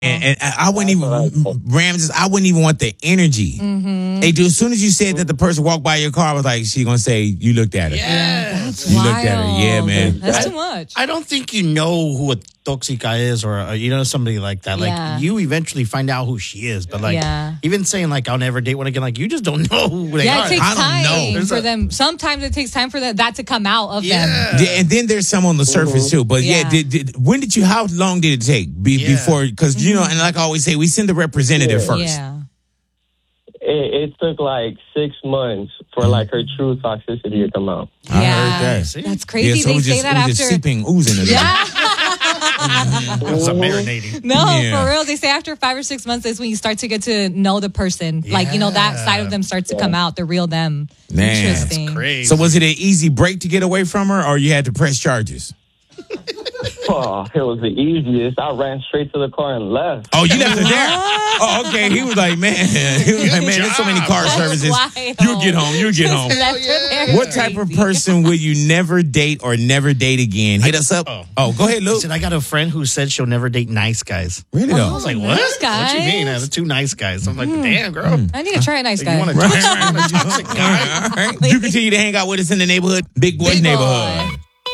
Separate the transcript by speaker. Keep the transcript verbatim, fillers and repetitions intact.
Speaker 1: And, and I I wouldn't even Ramses. I wouldn't even want the energy.
Speaker 2: Mm-hmm.
Speaker 1: Hey, dude. As soon as you said that the person walked by your car, I was like, she gonna say you looked at her.
Speaker 3: Yeah.
Speaker 2: That's
Speaker 1: You
Speaker 2: wild.
Speaker 1: looked at her. Yeah, man.
Speaker 2: That's too much.
Speaker 3: I don't think you know who a toxica is or, uh, you know, somebody like that. Like,
Speaker 2: Yeah.
Speaker 3: you eventually find out who she is. But, like,
Speaker 2: Yeah.
Speaker 3: even saying, like, I'll never date one again, like, you just don't know who they
Speaker 2: Yeah,
Speaker 3: are.
Speaker 2: it takes
Speaker 1: I don't know.
Speaker 2: time
Speaker 3: There's
Speaker 2: for
Speaker 3: a-
Speaker 2: them. Sometimes it takes time for that, that to come out of them.
Speaker 3: Yeah.
Speaker 1: Yeah, and then there's some on the surface too. But yeah,
Speaker 2: Yeah.
Speaker 1: did, did, when did you? How long did it take be,
Speaker 3: Yeah.
Speaker 1: before? Because you know, and like I always say, we send the representative
Speaker 4: Yeah.
Speaker 1: first.
Speaker 2: Yeah.
Speaker 4: It, it took like six months for like her true toxicity to come out.
Speaker 1: I
Speaker 2: Yeah.
Speaker 1: heard that.
Speaker 3: See?
Speaker 2: That's
Speaker 1: Yeah,
Speaker 2: crazy.
Speaker 1: so it
Speaker 2: they
Speaker 1: was
Speaker 2: say
Speaker 1: just,
Speaker 2: that
Speaker 1: it was
Speaker 2: after.
Speaker 1: just seeping, oozing. It
Speaker 2: Yeah.
Speaker 3: It's a marinating.
Speaker 2: No,
Speaker 1: Yeah.
Speaker 2: for real. They say after five or six months is when you start to get to know the person. Like, you know, that
Speaker 3: Yeah.
Speaker 2: side of them starts to come out, the real them.
Speaker 1: Man.
Speaker 2: Interesting.
Speaker 3: Crazy.
Speaker 1: So was it an easy break to get away from her, or you had to press charges?
Speaker 4: Oh, it was the easiest. I ran straight to the car and left.
Speaker 1: Oh, you left her there. Oh, okay. He was like, man, he was like, man, there's so many car
Speaker 2: That's
Speaker 1: services.
Speaker 2: wild.
Speaker 1: You'll get home. You'll get home.
Speaker 2: Left her there.
Speaker 1: What type of
Speaker 2: Crazy.
Speaker 1: person will you never date or never date again? Hit us up.
Speaker 3: Oh.
Speaker 1: Oh, go ahead,
Speaker 3: I
Speaker 1: Luke.
Speaker 3: said, I got a friend who said she'll never date nice guys.
Speaker 1: Really
Speaker 3: I
Speaker 1: though?
Speaker 3: was like, what?
Speaker 2: nice
Speaker 3: What you mean? I
Speaker 2: guys?
Speaker 3: have two nice guys. I'm like, damn, girl.
Speaker 2: I need to try a nice guy.
Speaker 3: You want a toxic, you want a toxic guy?
Speaker 1: All right. You continue to hang out with us in the neighborhood, Big Boys
Speaker 2: Big
Speaker 1: neighborhood.
Speaker 2: boy.